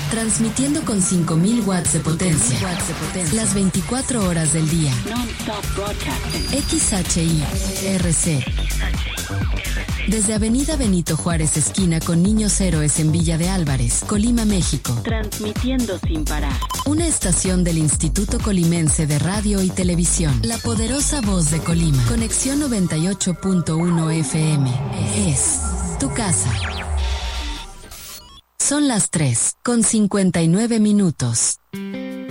transmitiendo con 5000 watts de potencia, las 24 horas del día. XHI-RC. Desde Avenida Benito Juárez, esquina con Niños Héroes en Villa de Álvarez, Colima, México. Transmitiendo sin parar. Una estación del Instituto Colimense de Radio y Televisión. La poderosa voz de Colima. Conexión 98.1 FM. Es tu casa. Son las 3:59.